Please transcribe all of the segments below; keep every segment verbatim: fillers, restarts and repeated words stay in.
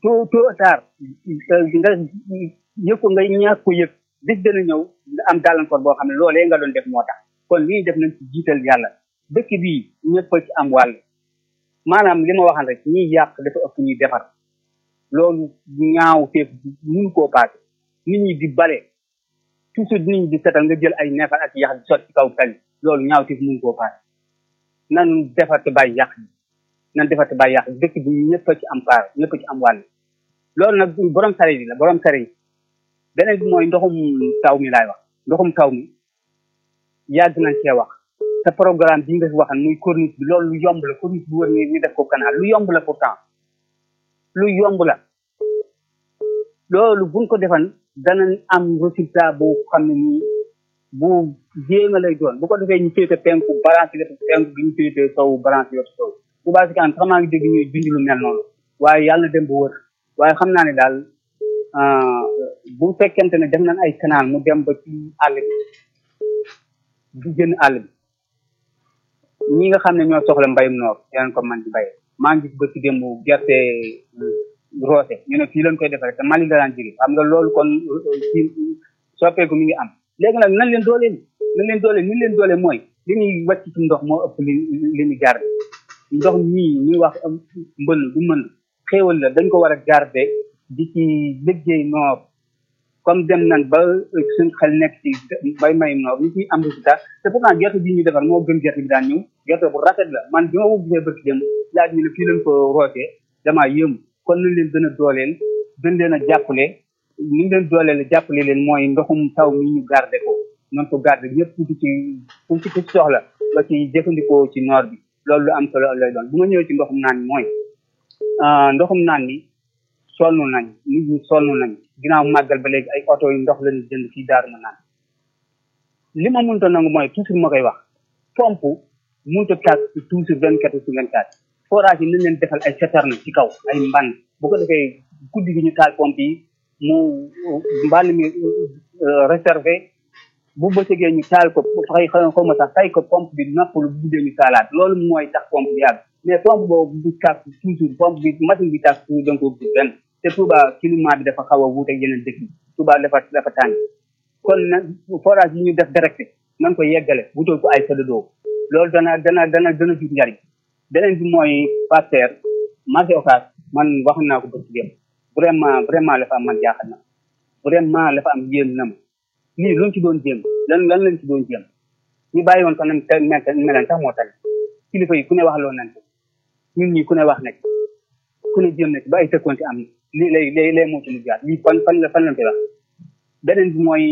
tôt tôt ou tard nga yëg ko ngay ñàkk ko yëg bis dana ñëw nga am gàllankoor boo xam ne loolee nga doon def moo tax kon li ñu def nañ ci jiital yàlla dëkk bii ñëpp ci am wàll maanaam li ma waxan rek ñiy yàq dafa ëpp ñuy defar loolu ñaaw teef mun koo paase nit ñi di bale toujours nit ñi di setal nga jël ay neefar ak yax di sotti ci kaw tali loolu ñaaw teef mun koo paase nan defar te bàyyi yàq yi nan defar te bàyyi yàq dëkk bi ñëpp ci am paar ñëpp ci am wàll loolu nag borom sare yi la borom sare yi beneen bi mooy ndoxum taw mi laay wax ndoxum taw mi yàgg nañ cee wax te programme bi nga waxan muy corniche bi loolu lu yomb la corniche bi wër ni ñu def ko canal lu yomb la pourtant lu yomb la loolu buñ ko defan danañ am résultat bu xam ne nii bu jéema lay doon bu ko defee ñu féete penku balance wetu penku bi ñu féete sow balance wetu sow bu baax si kan sax maa ngi dégg ñuy bind lu mel noonu waaye yàlla dem ba wër waaye xam naa ne daal bu fekkente ne def nañ ay canal mu dem ba ci àll bi di jën àll bi ñi nga xam ne ñoo soxla mbayum noor yaan ko man di béye maa ngi gis ba ci démb gerte roose ñu ne fii lañ koy defee te Mali la daan jóge xam nga loolu kon ci soppeeku mi ngi am léegi nag nan leen dooleel nan leen dooleel ni leen dooleel mooy li ñuy wàcc ci ndox moo ëpp li li ñu garde ndox ñii ñuy wax mbënn du mbënn xéewal la dañ ko war a garde di ci liggéey noor comme dem nan ba suñ xel nekk ci bay may noor ñu ciy am résultat te pourtant gerte bi ñu defar moo gën gerte bi daan ñëw gerte bu rafet la man bi ma ko gisee bëgg dem laaj ñu ne fii lañ ko rootee damaa yëmu kon nañ leen gën a dooleel gën leen a jàppale ni leen dooleel jàppale leen mooy ndoxum taw mi ñu garde ko noonu ko garde ñëpp ku ci ku ci soxla ba ci jëfandikoo ci noor bi loolu lu am solo lay doon bu ma ñëwee ci ndoxum naan mooy ndoxum naan ni sonn nañ nit ñi sonn nañ ginnaaw màggal ba léegi ay oto yu ndox lañu jënd fii daaru ma naan li ma mënta nangu mooy toujours ma koy wax pompe mënta tàkk ci toujours vingt quatre sur vingt quatre forage yi nañ leen defal ay citerne ci kaw ay mbann bu ko defee guddi gi ñu taal pompe yi mu mbann mi réservé bu bëccëgee ñu taal ko fay xaw ma sax tay ko pompe bi noppalu bu guddee ñu taalaat loolu mooy tax pompe bi yàgg mais pompe boobu du tàkk toujours pompe bi machine bi tàkk toujours da nga ko gis benn te Touba climat bi dafa xaw a wuute yeneen dëkk yi Touba dafa dafa tàng kon nag forage yi ñu def direct nan ko yeggale wutal ko ay séddoo loolu dana dana dana dana jur njariñ beneen bi mooy pasteur marché Ocass man wax naa ko bëgg dem vraiment vraiment la fa am man jaaxal na vraiment la fa am yéen na ma lii luñ ci doon jéem lan lan lañ ci doon jéem ñu bàyyi woon ko nan melan sax moo tane kilifa yi ku ne wax loo nañ ko ñun ñi ku ne wax nag ku ne jéem nag ba ay tëkkoonte am lii lay lay lay moo ci lu jaar lii fan fan la fan lañ koy wax beneen bi mooy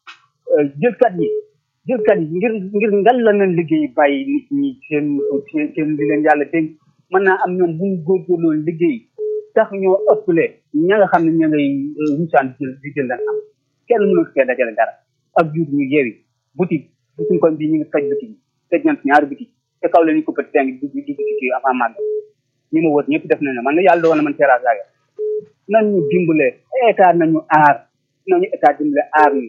jëlkat yi jëlkat yi ngir ngir ngal la nañ liggéey bàyyi nit ñi seen seen seen li leen yàlla dénk mën naa am ñoom bu ñu góorgóorloon liggéey tax ñoo ëppale ña nga xam ne ña ngay rusaan di jël di jël lan am kenn mënul fee dajale dara ak jur ñu yeewi boutique suñ koñ bi ñu ngi toj boutique yi tëj nañ ñaari boutique te kaw la ñu ko pët teng dugg dugg ci kii avant màgg ñi ma wër ñëpp def nañ ne man na yàlla doon na man terrasse laa yor nañu dimbale état nañu aar nañu état dimbale aar ni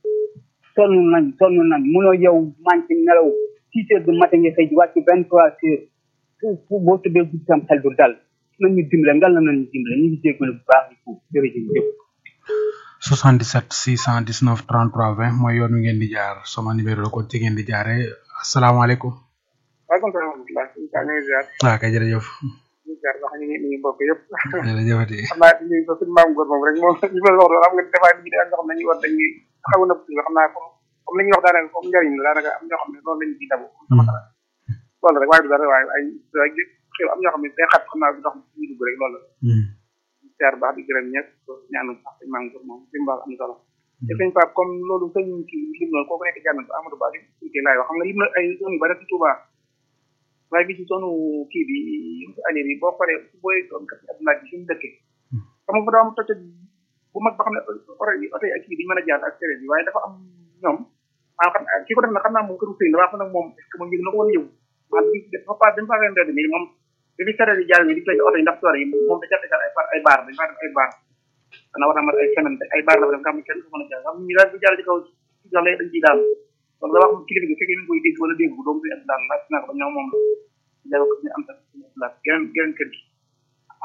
sonn nañ sonn nañ mënoo yow manqué nelaw six heures du matin nga xëy ji wàcc vingt trois heures fu boo tëddee guddi tam xel du dal nañu dimbale ngal na nañu dimbale ñu ngi jégalu bu baax di fuuf jërëjëf soixante-dix-sept six cent dix-neuf trente-trois vingt mooy yoon wi ngeen di jaar sama numéro la kon ci ngeen di jaare asalaamaaleykum waaleykum salaam wa rahmatulah ñu ngi ziar waaw kay jërëjëf ñu ziar wax ñu ngi ñu bokk yëpp jërëjëfati xam naa ñu ko suñu maam góor moom rek moom ñu ko wax xam nga defaat ñi am ñoo xam ne dañuy war dañuy xaw na xam naa comme comme li ñuy wax daanaka comme njëriñ la daanaka am ñoo xam ne loolu lañu ciy dabu sama xalaat loolu rek waaye du dara waaye ay xew am ñoo xam ne day xat xam naa du tax ñu dugg rek loolu la ziar baax di gërëm ñëpp ñaanu sax suñu maam góor moom li mu baax am solo te sëñ Pape comme loolu sëñ ci lim noonu kooku nekk jànn ko Amadou Ba di laay wax xam nga lim na ay zone yu bari ci Touba waaye bi ci zone kii bi alir yi boo xoolee booy doon kat Abdoulaye bi suñu dëkkee xam nga fa daa am tocc bu mag ba xam ne oto yi oto yi ak kii di mën a jaar ak séréer bi waaye dafa am ñoom maanaam xam kii ko def na xam naa moom këru sëñ la wax nag moom est ce que moom yëg na ko war a yëgu maanaam bi dafa pas dañ passé mbedd mi moom bi fi séréer yi jaar ni di tocc oto yi ndax soore yi moom da jàpp ay ay baar dañ faa def ay baar xanaa war naa mat ay semaine ay baar la fa def nga xam ne kenn du mën a jaar xam ñu daal di jaar ci kaw ci sax lay dañ ciy daal kon la wax kilifa gi fekkee mi koy dégg wala dégg bu doom bi daal laaj naa ko ba ñoom moom la ko ñu am sax geneen geneen kër gi